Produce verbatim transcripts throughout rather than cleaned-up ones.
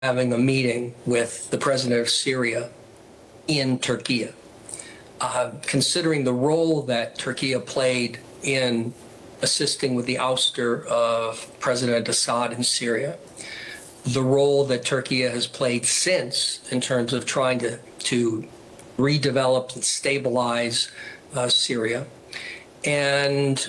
having a meeting with the president of Syria in Turkey, uh, considering the role that Turkey played in assisting with the ouster of President Assad in Syria, the role that Turkey has played since in terms of trying to, to redevelop and stabilize uh, Syria. And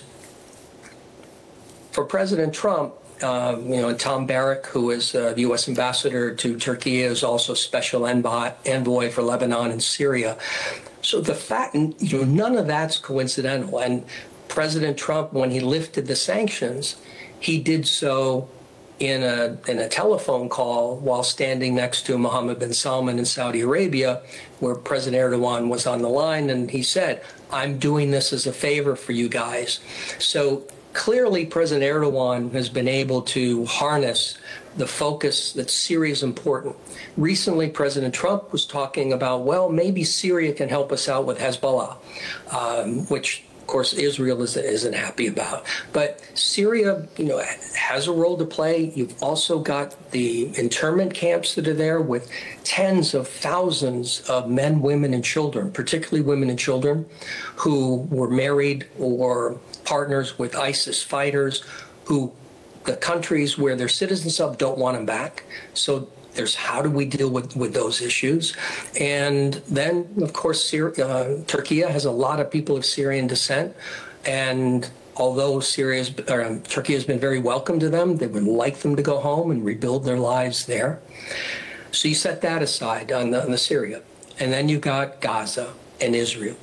for President Trump, uh, you know, and Tom Barrack, who is uh, the U S ambassador to Turkey, is also special envoy, envoy for Lebanon and Syria. So the fact, you know, none of that's coincidental. And President Trump, when he lifted the sanctions, he did so in a in a telephone call while standing next to Mohammed bin Salman in Saudi Arabia, where President Erdogan was on the line, and he said, "I'm doing this as a favor for you guys." So clearly, President Erdogan has been able to harness the focus that Syria is important. Recently, President Trump was talking about, well, maybe Syria can help us out with Hezbollah, um, which, of course, Israel is, isn't happy about. But Syria, you know, has a role to play. You've also got the internment camps that are there with tens of thousands of men, women, and children, particularly women and children, who were married or partners with ISIS fighters, who the countries where they're citizens of don't want them back. So there's how do we deal with, with those issues? And then, of course, Syria, uh, Turkey has a lot of people of Syrian descent. And although Syria's, or, um, Turkey has been very welcome to them, they would like them to go home and rebuild their lives there. So you set that aside on the, on the Syria. And then you got Gaza and Israel.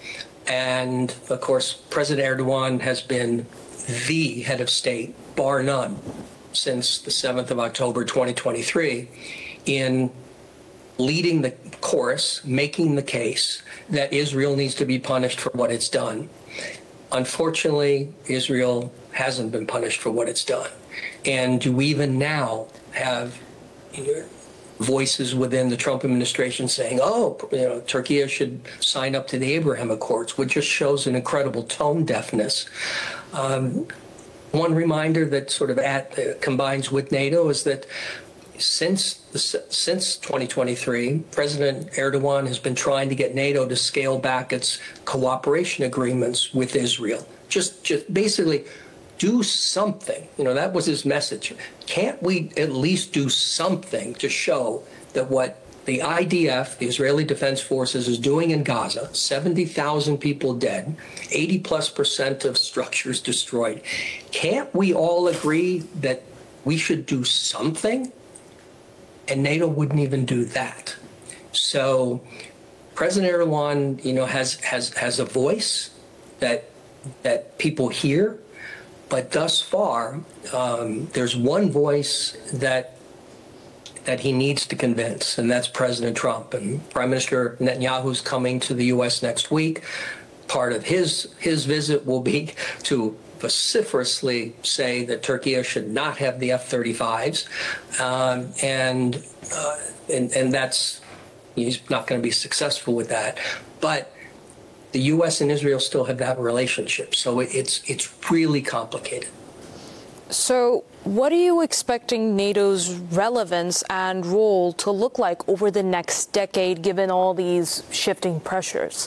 And, of course, President Erdogan has been the head of state, bar none, since the seventh of October, twenty twenty-three, in leading the chorus, making the case that Israel needs to be punished for what it's done. Unfortunately, Israel hasn't been punished for what it's done. And do we even now have, you know, voices within the Trump administration saying, oh, you know, Turkey should sign up to the Abraham Accords, which just shows an incredible tone deafness. Um, one reminder that sort of at, uh, combines with NATO is that since the, since twenty twenty-three, President Erdogan has been trying to get NATO to scale back its cooperation agreements with Israel. Just, just basically do something. You know, that was his message. Can't we at least do something to show that what the I D F, the Israeli Defense Forces, is doing in Gaza, seventy thousand people dead, eighty plus percent of structures destroyed. Can't we all agree that we should do something? And NATO wouldn't even do that. So President Erdogan, you know, has has has a voice that that people hear. But thus far, um, there's one voice that that he needs to convince, and that's President Trump. And Prime Minister Netanyahu's coming to the U S next week. Part of his his visit will be to vociferously say that Turkey should not have the F thirty-fives, um, and, uh, and and that's he's not going to be successful with that. But the U S and Israel still have that relationship, so it's it's really complicated. So what are you expecting NATO's relevance and role to look like over the next decade, given all these shifting pressures?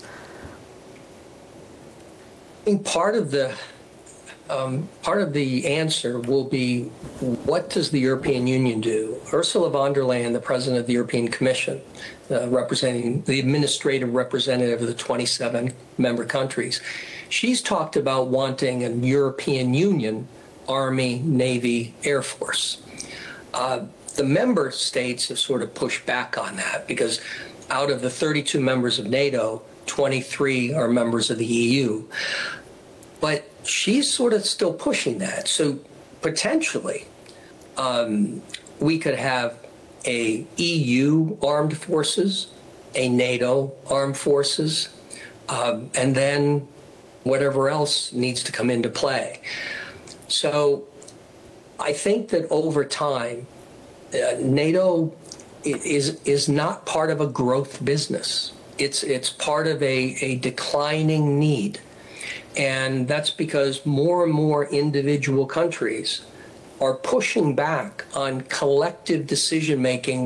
I think part of the um, part of the answer will be, what does the European Union do? Ursula von der Leyen, the president of the European Commission, uh, representing the administrative representative of the twenty-seven member countries, she's talked about wanting a European Union Army, Navy, Air Force. Uh, the member states have sort of pushed back on that because out of the thirty-two members of NATO, twenty-three are members of the E U. But she's sort of still pushing that. So potentially, um, we could have a E U armed forces, a NATO armed forces, um, and then whatever else needs to come into play. So I think that over time, uh, NATO is is not part of a growth business. It's it's part of a, a declining need. And that's because more and more individual countries are pushing back on collective decision making